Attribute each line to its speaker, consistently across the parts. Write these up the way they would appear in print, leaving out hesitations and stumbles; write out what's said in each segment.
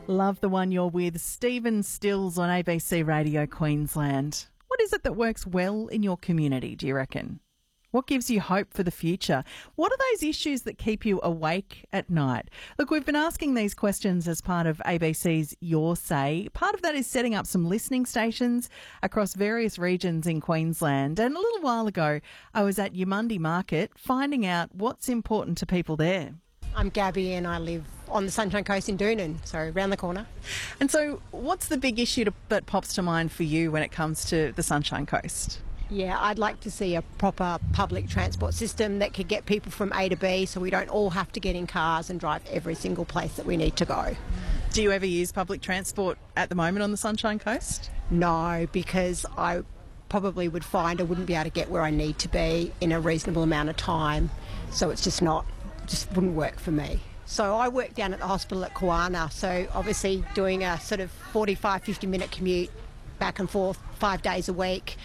Speaker 1: Love the one you're with. Stephen Stills on ABC Radio Queensland. What is it that works well in your community, do you reckon? What gives you hope for the future? What are those issues that keep you awake at night? Look, we've been asking these questions as part of ABC's Your Say. Part of that is setting up some listening stations across various regions in Queensland. And a little while ago, I was at Yamundi Market finding out what's important to people there.
Speaker 2: I'm Gabby and I live on the Sunshine Coast in Doonan, so around the corner.
Speaker 1: And so what's the big issue that pops to mind for you when it comes to the Sunshine Coast?
Speaker 2: Yeah, I'd like to see a proper public transport system that could get people from A to B so we don't all have to get in cars and drive every single place that we need to go.
Speaker 1: Do you ever use public transport at the moment on the Sunshine Coast?
Speaker 2: No, because I probably would find I wouldn't be able to get where I need to be in a reasonable amount of time, so it's just wouldn't work for me. So I work down at the hospital at Kawana, so obviously doing a sort of 45, 50-minute commute back and forth 5 days a week.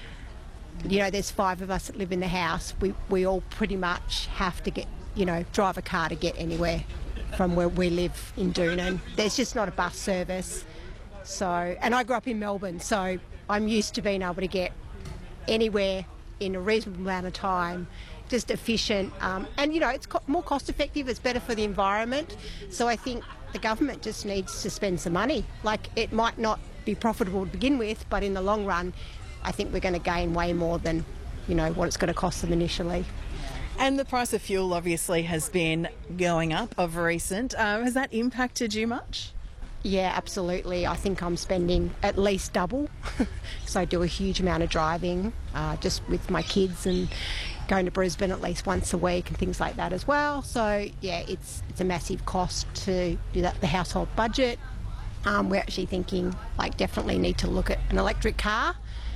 Speaker 2: You know, there's 5 of us that live in the house. We all pretty much have to drive a car to get anywhere from where we live in Doonan. There's just not a bus service. So, and I grew up in Melbourne, so I'm used to being able to get anywhere in a reasonable amount of time, just efficient. And, it's more cost effective, it's better for the environment. So I think the government just needs to spend some money. Like, it might not be profitable to begin with, but in the long run, I think we're going to gain way more than, what it's going to cost them initially.
Speaker 1: And the price of fuel obviously has been going up of recent. Has that impacted you much?
Speaker 2: Yeah, absolutely. I think I'm spending at least double because I do a huge amount of driving just with my kids and going to Brisbane at least once a week and things like that as well. So, yeah, it's a massive cost to do that, the household budget. We're actually thinking, definitely need to look at an electric car.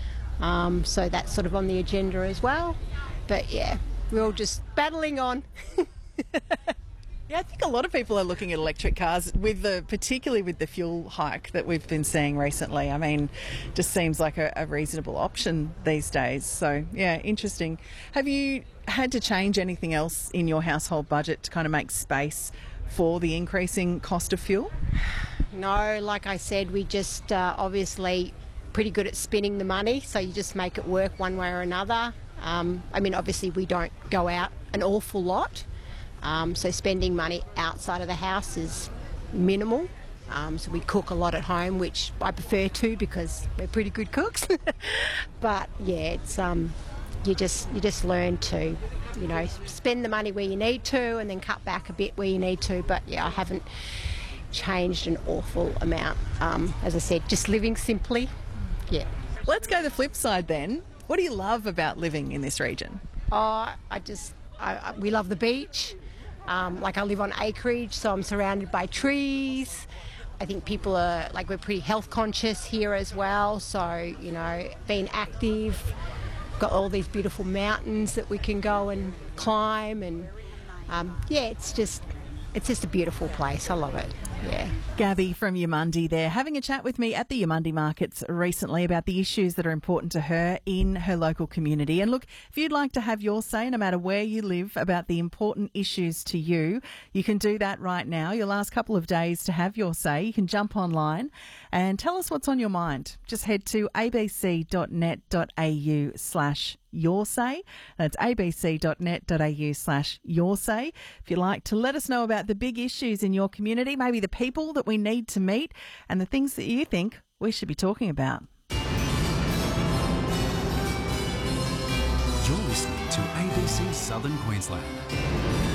Speaker 2: So that's sort of on the agenda as well. But yeah, we're all just battling on.
Speaker 1: Yeah, I think a lot of people are looking at electric cars, particularly with the fuel hike that we've been seeing recently. I mean, just seems like a reasonable option these days. So yeah, interesting. Have you had to change anything else in your household budget to kind of make space for the increasing cost of fuel?
Speaker 2: No, like I said, we just obviously pretty good at spending the money, so you just make it work one way or another. Obviously we don't go out an awful lot, so spending money outside of the house is minimal. So we cook a lot at home, which I prefer to because we're pretty good cooks. But yeah, it's you just learn to spend the money where you need to and then cut back a bit where you need to. But yeah, I haven't changed an awful amount. As I said, just living simply. Yeah.
Speaker 1: Let's go the flip side then. What do you love about living in this region?
Speaker 2: We love the beach. I live on acreage, so I'm surrounded by trees. I think people are, we're pretty health conscious here as well. So, being active, got all these beautiful mountains that we can go and climb. And, it's just a beautiful place. I love it. Yeah.
Speaker 1: Gabby from Yamundi there, having a chat with me at the Yamundi markets recently about the issues that are important to her in her local community. And look, if you'd like to have your say, no matter where you live, about the important issues to you, you can do that right now. Your last couple of days to have your say. You can jump online and tell us what's on your mind. Just head to abc.net.au/your say. That's abc.net.au/your say. If you'd like to let us know about the big issues in your community, maybe the people that we need to meet and the things that you think we should be talking about.
Speaker 3: You're listening to ABC Southern Queensland.